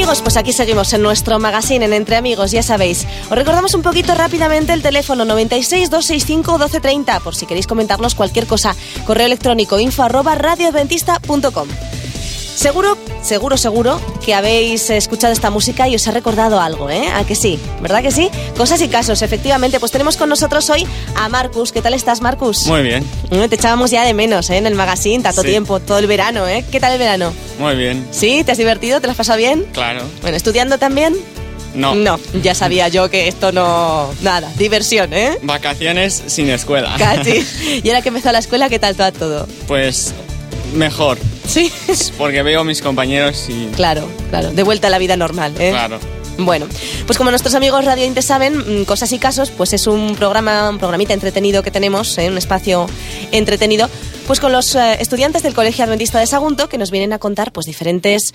amigos, pues aquí seguimos en nuestro magazine en Entre Amigos, ya sabéis. Os recordamos un poquito rápidamente el teléfono 96 265 1230 por si queréis comentarnos cualquier cosa. Correo electrónico info@radioadventista.com. Seguro que habéis escuchado esta música y os ha recordado algo, ¿eh? ¿A que sí? ¿Verdad que sí? Cosas y casos, efectivamente. Pues tenemos con nosotros hoy a Marcus. ¿Qué tal estás, Marcus? Muy bien. Te echábamos ya de menos, ¿eh? En el magazine, tanto tiempo, todo el verano, ¿eh? ¿Qué tal el verano? Muy bien. ¿Sí? ¿Te has divertido? ¿Te lo has pasado bien? Claro. Bueno, ¿estudiando también? No. No, ya sabía yo que esto no... Nada, diversión, ¿eh? Vacaciones sin escuela. Casi. Y ahora que empezó la escuela, ¿qué tal va todo? Pues mejor. Sí. Porque veo a mis compañeros y... Claro. De vuelta a la vida normal, ¿eh? Claro. Bueno, pues como nuestros amigos Radio Inte saben, Cosas y Casos, pues es un programita entretenido que tenemos, un espacio entretenido, pues con los estudiantes del Colegio Adventista de Sagunto, que nos vienen a contar pues diferentes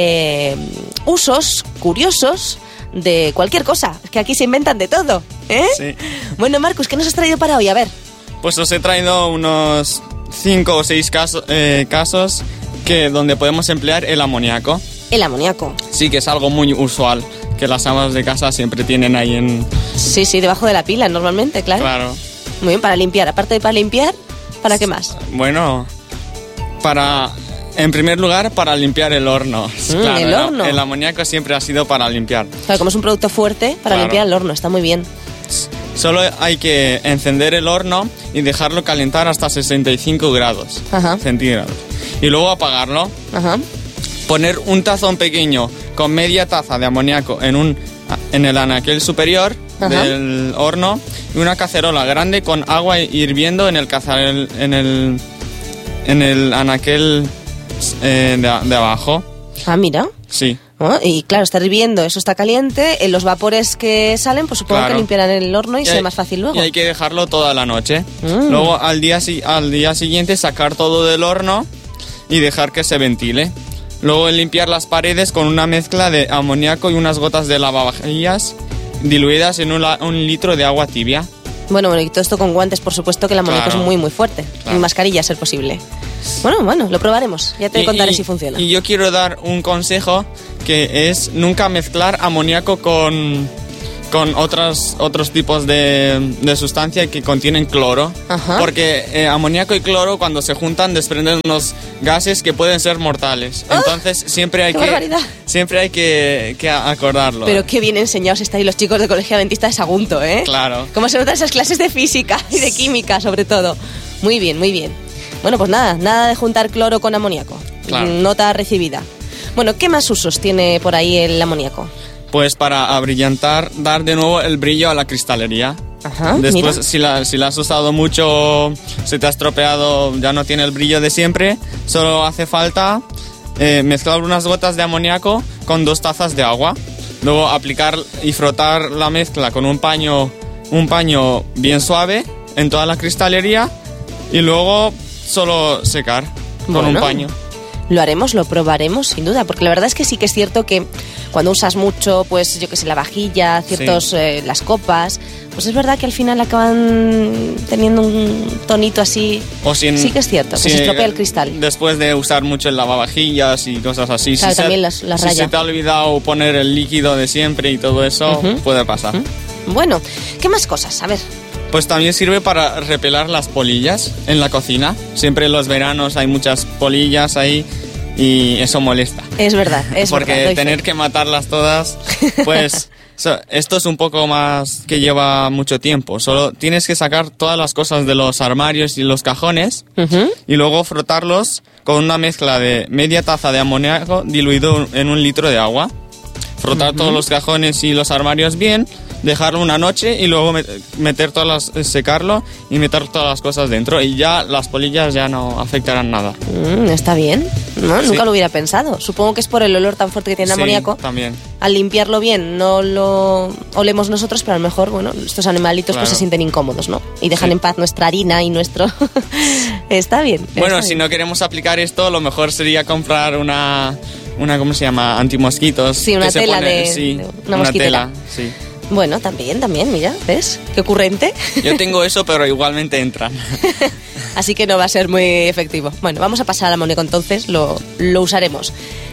usos curiosos de cualquier cosa, que aquí se inventan de todo, ¿eh? Sí. Bueno, Marcus, ¿qué nos has traído para hoy? A ver. Pues os he traído unos 5 o 6 casos donde podemos emplear el amoníaco. El amoníaco. Sí, que es algo muy usual, que las amas de casa siempre tienen ahí en... Sí, debajo de la pila normalmente, claro. Claro. Muy bien, para limpiar. Aparte de para limpiar, ¿para qué más? Bueno, en primer lugar, para limpiar el horno. Claro, el horno. El amoníaco siempre ha sido para limpiar. Claro, como es un producto fuerte, para limpiar el horno, está muy bien. Solo hay que encender el horno y dejarlo calentar hasta 65 grados centígrados. Y luego apagarlo. Poner un tazón pequeño con media taza de amoníaco en el anaquel superior del horno y una cacerola grande con agua hirviendo en el anaquel de abajo. Ah, mira. Sí. Y claro, está hirviendo, eso está caliente, los vapores que salen, pues supongo que limpiarán el horno y sea más fácil luego. Y hay que dejarlo toda la noche. Luego al día siguiente sacar todo del horno y dejar que se ventile. Luego limpiar las paredes con una mezcla de amoníaco y unas gotas de lavavajillas diluidas en un litro de agua tibia. Bueno, y todo esto con guantes, por supuesto, que el amoníaco es muy, muy fuerte. Claro. Y mascarilla, a ser posible. Bueno, lo probaremos. Ya te contaré si funciona. Y yo quiero dar un consejo, que es nunca mezclar amoníaco con otros tipos de sustancia que contienen cloro. Porque amoníaco y cloro, cuando se juntan, desprenden unos gases que pueden ser mortales. Entonces siempre hay que acordarlo. Pero qué bien enseñados estáis los chicos del Colegio Adventista de Sagunto, ¿eh? Claro. Cómo se notan esas clases de física y de química, sobre todo. Muy bien. Bueno, pues nada de juntar cloro con amoníaco. Claro. Nota recibida. Bueno, ¿qué más usos tiene por ahí el amoníaco? Pues para abrillantar, dar de nuevo el brillo a la cristalería. Después, si la has usado mucho, se te ha estropeado, ya no tiene el brillo de siempre, solo hace falta mezclar unas gotas de amoníaco con 2 tazas de agua. Luego aplicar y frotar la mezcla con un paño bien suave en toda la cristalería y luego solo secar con un paño. Lo probaremos sin duda, porque la verdad es que sí que es cierto que cuando usas mucho, pues yo que sé, la vajilla, las copas, pues es verdad que al final acaban teniendo un tonito así. Sí que es cierto, que se estropea el cristal. Después de usar mucho el lavavajillas y cosas así, claro, también las rayas. Si se te ha olvidado poner el líquido de siempre y todo eso, puede pasar. Bueno, ¿qué más cosas? A ver. Pues también sirve para repelar las polillas en la cocina. Siempre en los veranos hay muchas polillas ahí y eso molesta. Es verdad, porque tener que matarlas todas, pues esto es un poco más que lleva mucho tiempo. Solo tienes que sacar todas las cosas de los armarios y los cajones y luego frotarlos con una mezcla de media taza de amoníaco diluido en un litro de agua. Frotar todos los cajones y los armarios bien, dejarlo una noche y luego secarlo y meter todas las cosas dentro y ya las polillas ya no afectarán nada. Está bien, ¿no? Nunca lo hubiera pensado. Supongo que es por el olor tan fuerte que tiene el amoníaco. También. Al limpiarlo bien no lo olemos nosotros, pero a lo mejor, bueno, estos animalitos pues se sienten incómodos, ¿no? Y dejan en paz nuestra harina y nuestro... Está bien. Bueno, si no queremos aplicar esto, lo mejor sería comprar una ¿cómo se llama? Antimosquitos. Sí, una tela una mosquitera. Tela, sí. Bueno, también, mira, ¿ves? Qué ocurrente. Yo tengo eso, pero igualmente entran. Así que no va a ser muy efectivo. Bueno, vamos a pasar al amoníaco entonces, lo usaremos.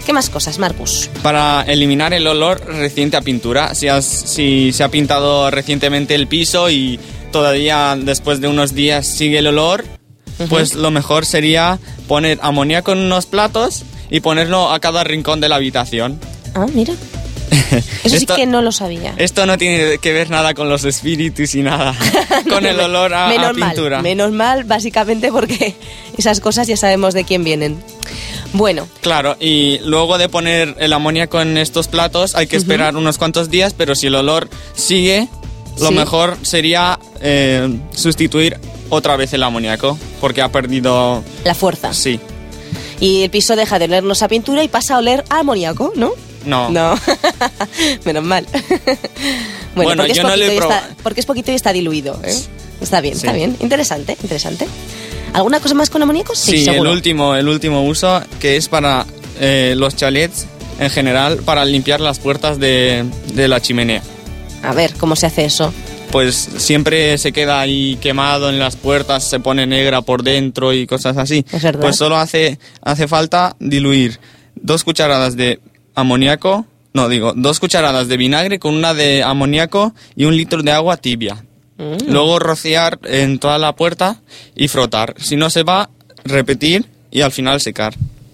¿Qué más cosas, Marcus? Para eliminar el olor reciente a pintura. Si se ha pintado recientemente el piso y todavía después de unos días sigue el olor, pues lo mejor sería poner amoníaco en unos platos y ponerlo a cada rincón de la habitación. Ah, mira. Eso sí que no lo sabía. Esto no tiene que ver nada con los espíritus y nada, con el olor a pintura. Menos mal, básicamente porque esas cosas ya sabemos de quién vienen. Bueno. Claro, y luego de poner el amoníaco en estos platos hay que esperar unos cuantos días, pero si el olor sigue, lo mejor sería sustituir otra vez el amoníaco, porque ha perdido... la fuerza. Sí. Y el piso deja de olernos a pintura y pasa a oler a amoníaco, ¿no? No. Menos mal. Bueno, porque yo no lo he probado. Porque es poquito y está diluido, ¿eh? Está bien, está bien. Interesante. ¿Alguna cosa más con amoníaco? Sí, seguro. el último uso, que es para los chalets en general, para limpiar las puertas de la chimenea. A ver, ¿cómo se hace eso? Pues siempre se queda ahí quemado en las puertas, se pone negra por dentro y cosas así. Es verdad. Pues solo hace falta diluir 2 cucharadas de amoníaco, 2 cucharadas de vinagre con una de amoníaco y 1 litro de agua tibia. Luego rociar en toda la puerta y frotar. Si no se va, repetir y al final secar.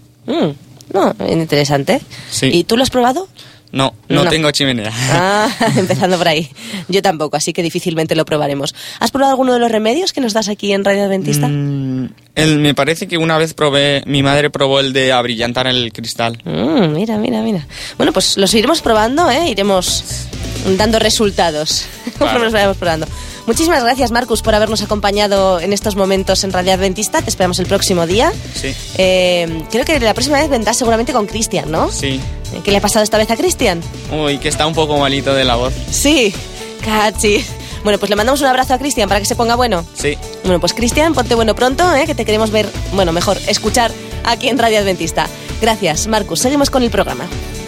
No, interesante. Sí. ¿Y tú lo has probado? No tengo chimenea. Empezando por ahí. Yo tampoco, así que difícilmente lo probaremos. ¿Has probado alguno de los remedios que nos das aquí en Radio Adventista? Me parece que una vez mi madre probó el de abrillantar el cristal. Mira. Bueno, pues los iremos probando, iremos dando resultados. Claro. Los iremos probando. Muchísimas gracias, Marcus, por habernos acompañado en estos momentos en Radio Adventista. Te esperamos el próximo día. Sí. Creo que la próxima vez vendrás seguramente con Cristian, ¿no? Sí. ¿Qué le ha pasado esta vez a Cristian? Uy, que está un poco malito de la voz. Sí, cachi. Bueno, pues le mandamos un abrazo a Cristian para que se ponga bueno. Sí. Bueno, pues Cristian, ponte bueno pronto, que te queremos ver, mejor, escuchar aquí en Radio Adventista. Gracias, Marcus. Seguimos con el programa.